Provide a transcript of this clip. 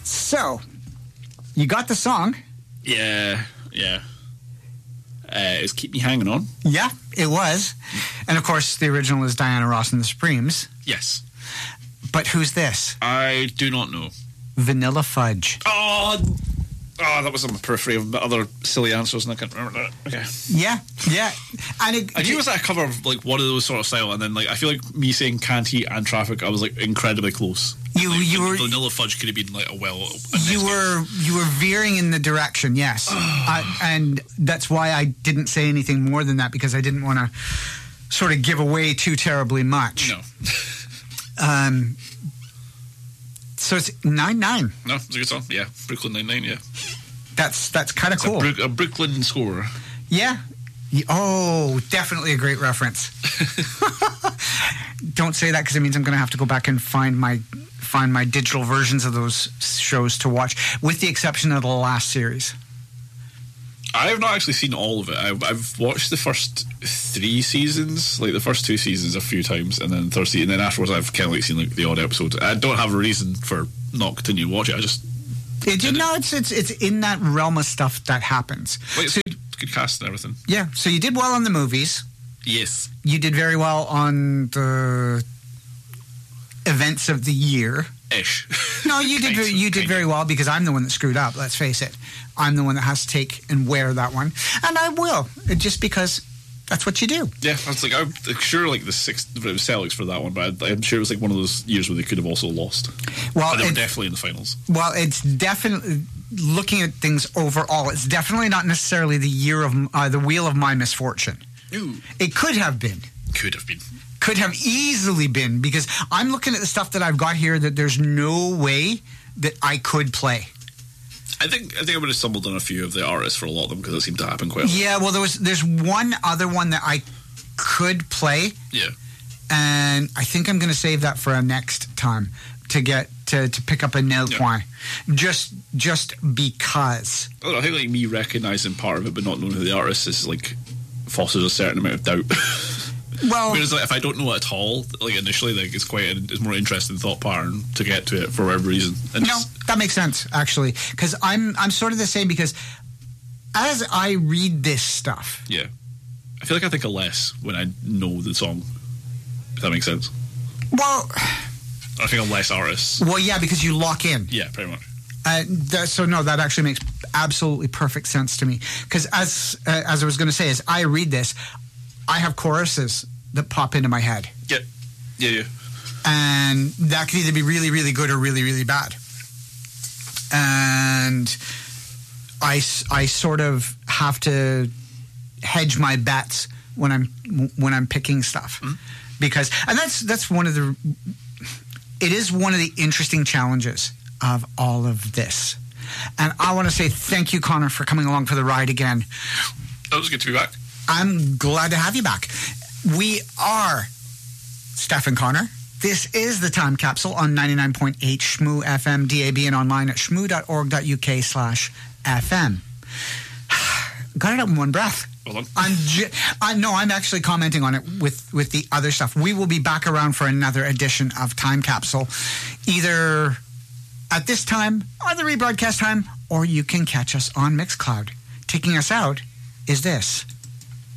So, you got the song. Yeah. It's Keep Me Hanging On. Yeah, it was. And of course, the original is Diana Ross and the Supremes. Yes. But who's this? I do not know. Vanilla Fudge. Oh, that was on my periphery of other silly answers, and I can't remember that. Okay. Yeah. And I knew it was a cover of like one of those sort of style, and then like I feel like me saying Can't Heat and Traffic, I was like incredibly close. You were Vanilla Fudge could have been like you were veering in the direction, yes. And that's why I didn't say anything more than that, because I didn't want to sort of give away too terribly much. No. So it's 9-9. No, it's a good song. Yeah, Brooklyn Nine-Nine. Yeah, that's kind of cool. A Brooklyn score. Yeah. Oh, definitely a great reference. Don't say that, because it means I'm going to have to go back and find my digital versions of those shows to watch, with the exception of the last series. I have not actually seen all of it. I've watched the first 3 seasons, like the first 2 seasons, a few times, and then third season, and then afterwards I've kind of like seen like the odd episode. I don't have a reason for not continuing to watch it. It's in that realm of stuff that happens. Wait, so, good cast and everything. Yeah, so you did well on the movies. Yes. You did very well on the events of the year. Ish. No, you did very well, because I'm the one that screwed up, let's face it. I'm the one that has to take and wear that one. And I will, just because that's what you do. Yeah, I was like, I'm sure like the sixth, it was Celtics for that one, but I'm sure it was like one of those years where they could have also lost. Well, but they were definitely in the finals. Well, it's definitely, looking at things overall, it's definitely not necessarily the year of the wheel of my misfortune. Ooh. It could have been. Could have been. Could have easily been, because I'm looking at the stuff that I've got here that there's no way that I could play. I think I would have stumbled on a few of the artists for a lot of them, because it seemed to happen quite a lot. Yeah, well, there's one other one that I could play. Yeah. And I think I'm going to save that for a next time to get to pick up a nail coin. Just because. I think like me recognizing part of it but not knowing who the artist is like fosters a certain amount of doubt. Well, whereas like if I don't know it at all, like initially, like it's quite it's more interesting thought pattern to get to it for whatever reason. And that makes sense actually, because I'm sort of the same, because as I read this stuff, yeah, I feel like I think of less when I know the song. If that makes sense. Well, I think of less artists. Well, yeah, because you lock in. Yeah, pretty much. So no, that actually makes absolutely perfect sense to me, because as I was going to say, as I read this, I have choruses that pop into my head. Yeah. And that could either be really, really good or really, really bad. And I sort of have to hedge my bets when I'm picking stuff, because that's one of the. It is one of the interesting challenges of all of this, and I want to say thank you, Connor, for coming along for the ride again. It was good to be back. I'm glad to have you back. We are Steph and Connor. This is the Time Capsule on 99.8 Shmoo FM, DAB, and online at shmoo.org.uk/FM. Got it up in one breath. Well done. I'm actually commenting on it with the other stuff. We will be back around for another edition of Time Capsule, either at this time or the rebroadcast time, or you can catch us on Mixcloud. Taking us out is this.